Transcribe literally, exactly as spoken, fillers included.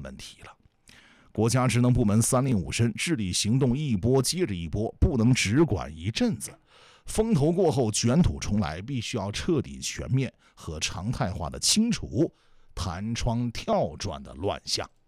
问题了。国家职能部门三令五申，治理行动一波接着一波，不能只管一阵子。风头过后卷土重来，必须要彻底全面和常态化的清除弹窗跳转的乱象。